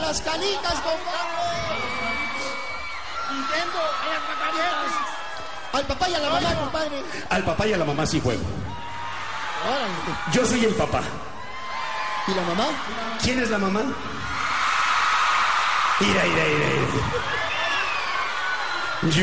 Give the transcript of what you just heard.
las canicas, compadre. Nintendo, a las canicas. Al papá y a la mamá, compadre. Al papá y a la mamá sí juego. Órale. Yo soy el papá. ¿Y la mamá? ¿Quién es la mamá? Mira.